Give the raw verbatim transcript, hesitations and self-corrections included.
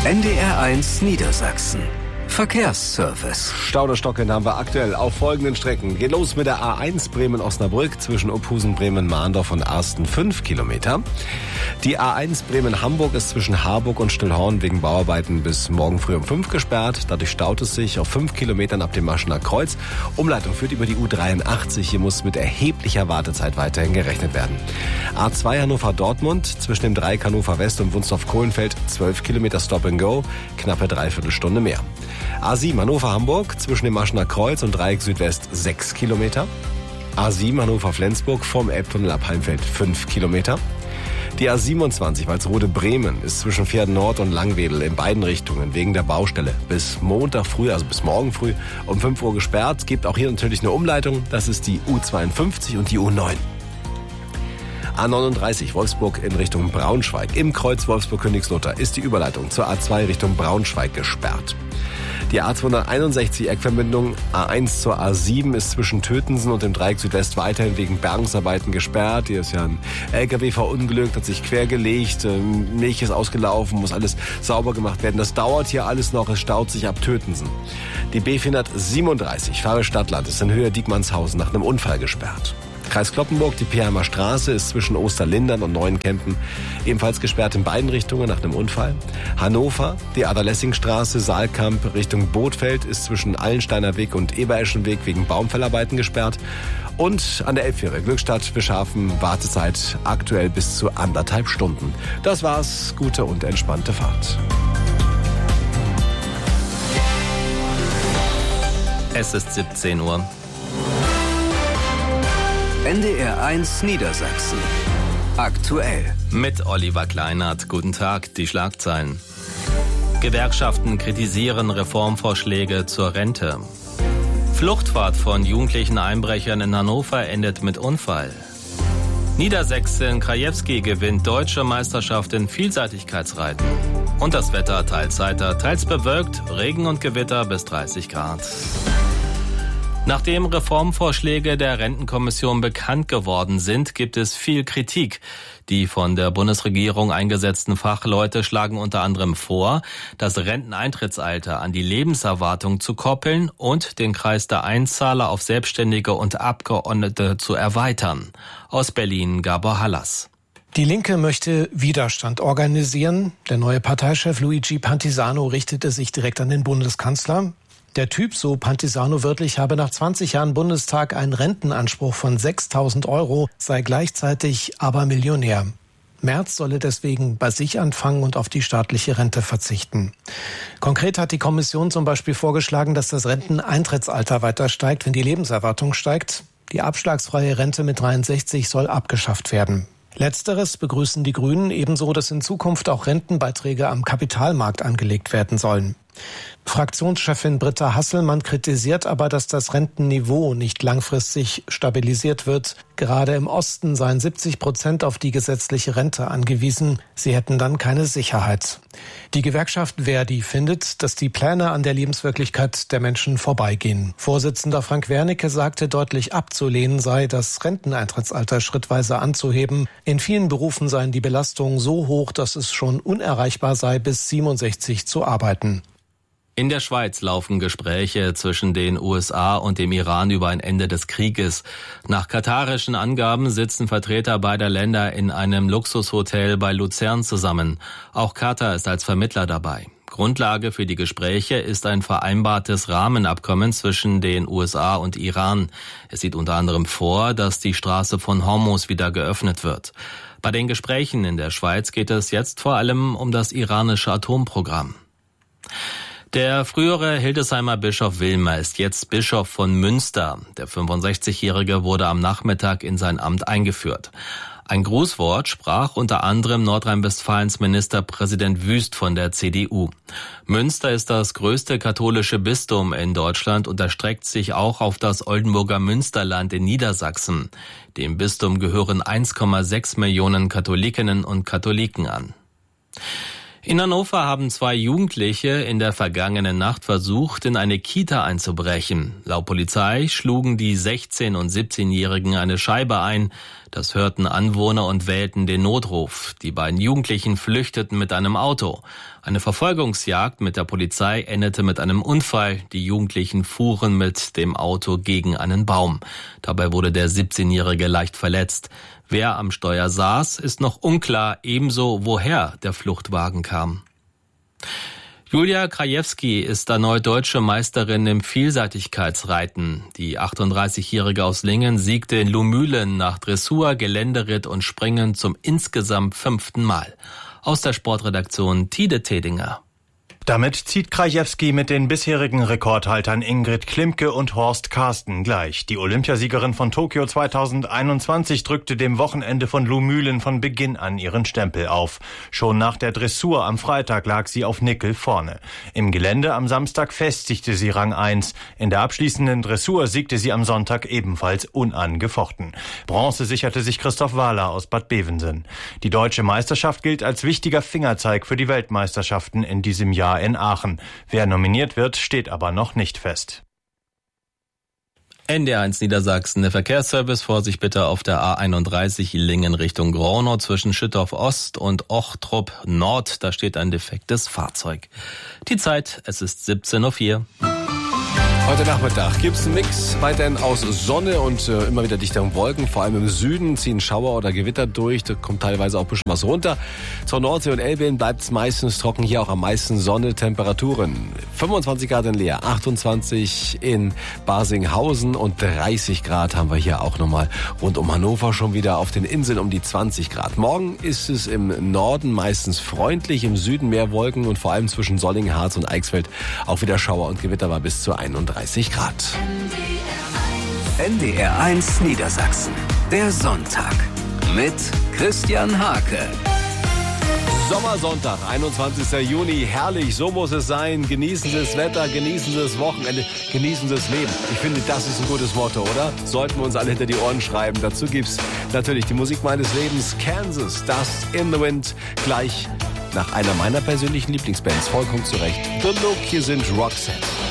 N D R eins Niedersachsen. Verkehrsservice. Stauderstocken haben wir aktuell auf folgenden Strecken. Geht los mit der A eins Bremen-Osnabrück zwischen Opusen, Bremen-Mahndorf und Arsten fünf Kilometer. Die A eins Bremen-Hamburg ist zwischen Harburg und Stillhorn wegen Bauarbeiten bis morgen früh um fünf gesperrt. Dadurch staut es sich auf fünf Kilometern ab dem Maschener Kreuz. Umleitung führt über die U dreiundachtzig. Hier muss mit erheblicher Wartezeit weiterhin gerechnet werden. A zwei Hannover-Dortmund zwischen dem Dreieck Hannover West und Wunsdorf-Kohlenfeld zwölf Kilometer Stop and Go, knappe Dreiviertelstunde mehr. A sieben Hannover-Hamburg zwischen dem Maschener Kreuz und Dreieck Südwest sechs Kilometer. A sieben Hannover-Flensburg vom Elbtunnel ab Heimfeld fünf Kilometer. Die A siebenundzwanzig Walsrode-Bremen ist zwischen Pferden Nord und Langwedel in beiden Richtungen wegen der Baustelle bis Montag früh, also bis morgen früh um fünf Uhr gesperrt. Gibt auch hier natürlich eine Umleitung. Das ist die U zweiundfünfzig und die U neun. A neununddreißig Wolfsburg in Richtung Braunschweig. Im Kreuz Wolfsburg-Königslutter ist die Überleitung zur A zwei Richtung Braunschweig gesperrt. Die A zweihunderteinundsechzig Eckverbindung A eins zur A sieben ist zwischen Tötensen und dem Dreieck Südwest weiterhin wegen Bergungsarbeiten gesperrt. Hier ist ja ein L K W verunglückt, hat sich quergelegt, Milch ist ausgelaufen, muss alles sauber gemacht werden. Das dauert hier alles noch, es staut sich ab Tötensen. Die B vierhundertsiebenunddreißig Farbe Stadtland ist in Höhe Diekmannshausen nach einem Unfall gesperrt. Kreis Cloppenburg, die Pirheimer Straße ist zwischen Osterlindern und Neuenkämpen ebenfalls gesperrt in beiden Richtungen nach einem Unfall. Hannover, die Ader-Lessing-Straße, Saalkamp Richtung Bootfeld ist zwischen Allensteiner Weg und Ebereschenweg wegen Baumfellarbeiten gesperrt. Und an der Elbfähre Glückstadt Bischhafen Wartezeit aktuell bis zu anderthalb Stunden. Das war's, gute und entspannte Fahrt. Es ist siebzehn Uhr. N D R eins Niedersachsen. Aktuell. Mit Oliver Kleinert. Guten Tag, die Schlagzeilen. Gewerkschaften kritisieren Reformvorschläge zur Rente. Fluchtfahrt von jugendlichen Einbrechern in Hannover endet mit Unfall. Niedersächsin Krajewski gewinnt deutsche Meisterschaft in Vielseitigkeitsreiten. Und das Wetter teils heiter, teils bewölkt, Regen und Gewitter bis dreißig Grad. Nachdem Reformvorschläge der Rentenkommission bekannt geworden sind, gibt es viel Kritik. Die von der Bundesregierung eingesetzten Fachleute schlagen unter anderem vor, das Renteneintrittsalter an die Lebenserwartung zu koppeln und den Kreis der Einzahler auf Selbstständige und Abgeordnete zu erweitern. Aus Berlin Gabor Hallas. Die Linke möchte Widerstand organisieren. Der neue Parteichef Luigi Pantisano richtete sich direkt an den Bundeskanzler. Der Typ, so Pantisano wörtlich, habe nach zwanzig Jahren Bundestag einen Rentenanspruch von sechstausend Euro, sei gleichzeitig aber Millionär. Merz solle deswegen bei sich anfangen und auf die staatliche Rente verzichten. Konkret hat die Kommission zum Beispiel vorgeschlagen, dass das Renteneintrittsalter weiter steigt, wenn die Lebenserwartung steigt. Die abschlagsfreie Rente mit dreiundsechzig soll abgeschafft werden. Letzteres begrüßen die Grünen, ebenso, dass in Zukunft auch Rentenbeiträge am Kapitalmarkt angelegt werden sollen. Fraktionschefin Britta Hasselmann kritisiert aber, dass das Rentenniveau nicht langfristig stabilisiert wird. Gerade im Osten seien siebzig Prozent auf die gesetzliche Rente angewiesen. Sie hätten dann keine Sicherheit. Die Gewerkschaft Verdi findet, dass die Pläne an der Lebenswirklichkeit der Menschen vorbeigehen. Vorsitzender Frank Wernicke sagte, deutlich abzulehnen sei, das Renteneintrittsalter schrittweise anzuheben. In vielen Berufen seien die Belastungen so hoch, dass es schon unerreichbar sei, bis siebenundsechzig zu arbeiten. In der Schweiz laufen Gespräche zwischen den U S A und dem Iran über ein Ende des Krieges. Nach katarischen Angaben sitzen Vertreter beider Länder in einem Luxushotel bei Luzern zusammen. Auch Katar ist als Vermittler dabei. Grundlage für die Gespräche ist ein vereinbartes Rahmenabkommen zwischen den U S A und Iran. Es sieht unter anderem vor, dass die Straße von Hormuz wieder geöffnet wird. Bei den Gesprächen in der Schweiz geht es jetzt vor allem um das iranische Atomprogramm. Der frühere Hildesheimer Bischof Wilmer ist jetzt Bischof von Münster. Der fünfundsechzigjährige wurde am Nachmittag in sein Amt eingeführt. Ein Grußwort sprach unter anderem Nordrhein-Westfalens Ministerpräsident Wüst von der C D U. Münster ist das größte katholische Bistum in Deutschland und erstreckt sich auch auf das Oldenburger Münsterland in Niedersachsen. Dem Bistum gehören eins Komma sechs Millionen Katholikinnen und Katholiken an. In Hannover haben zwei Jugendliche in der vergangenen Nacht versucht, in eine Kita einzubrechen. Laut Polizei schlugen die sechzehn- und siebzehnjährigen eine Scheibe ein. Das hörten Anwohner und wählten den Notruf. Die beiden Jugendlichen flüchteten mit einem Auto. Eine Verfolgungsjagd mit der Polizei endete mit einem Unfall. Die Jugendlichen fuhren mit dem Auto gegen einen Baum. Dabei wurde der siebzehnjährige leicht verletzt. Wer am Steuer saß, ist noch unklar, ebenso woher der Fluchtwagen kam. Julia Krajewski ist erneut deutsche Meisterin im Vielseitigkeitsreiten. Die achtunddreißigjährige aus Lingen siegte in Lumülen nach Dressur, Geländeritt und Springen zum insgesamt fünften Mal. Aus der Sportredaktion Tide Tedinger. Damit zieht Krajewski mit den bisherigen Rekordhaltern Ingrid Klimke und Horst Karsten gleich. Die Olympiasiegerin von Tokio zweitausendeinundzwanzig drückte dem Wochenende von Lumülen von Beginn an ihren Stempel auf. Schon nach der Dressur am Freitag lag sie auf Nickel vorne. Im Gelände am Samstag festigte sie Rang eins. In der abschließenden Dressur siegte sie am Sonntag ebenfalls unangefochten. Bronze sicherte sich Christoph Wahler aus Bad Bevensen. Die deutsche Meisterschaft gilt als wichtiger Fingerzeig für die Weltmeisterschaften in diesem Jahr in Aachen. Wer nominiert wird, steht aber noch nicht fest. N D R eins Niedersachsen, der Verkehrsservice, Vorsicht bitte auf der A einunddreißig Lingen Richtung Gronau zwischen Schüttorf Ost und Ochtrup Nord. Da steht ein defektes Fahrzeug. Die Zeit, es ist siebzehn Uhr vier. Heute Nachmittag gibt es einen Mix weiterhin aus Sonne und äh, immer wieder dichteren Wolken. Vor allem im Süden ziehen Schauer oder Gewitter durch. Da kommt teilweise auch ein bisschen was runter. Zur Nordsee und Elbe bleibt es meistens trocken. Hier auch am meisten Sonne. Temperaturen fünfundzwanzig Grad in Leer, achtundzwanzig in Barsinghausen und dreißig Grad haben wir hier auch nochmal rund um Hannover. Schon wieder auf den Inseln um die zwanzig Grad. Morgen ist es im Norden meistens freundlich. Im Süden mehr Wolken und vor allem zwischen Solling, Harz und Eichsfeld auch wieder Schauer und Gewitter war bis zu einunddreißig Grad. N D R eins Niedersachsen. Der Sonntag mit Christian Hake. Sommersonntag, einundzwanzigster Juni. Herrlich, so muss es sein. Genießen Sie das Wetter, genießen Sie das Wochenende, genießen Sie das Leben. Ich finde, das ist ein gutes Motto, oder? Sollten wir uns alle hinter die Ohren schreiben. Dazu gibt's natürlich die Musik meines Lebens. Kansas, Dust in the Wind. Gleich nach einer meiner persönlichen Lieblingsbands. Vollkommen zurecht. The Look, hier sind Roxette.